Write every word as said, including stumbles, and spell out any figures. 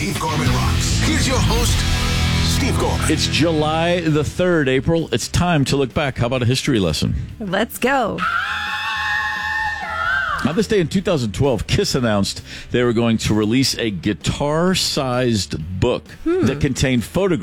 Steve Gorman Rocks. Here's your host, Steve Gorman. It's July the third, April. It's time to look back. How about a history lesson? Let's go. On this day in two thousand twelve, Kiss announced they were going to release a guitar-sized book hmm. that contained photographs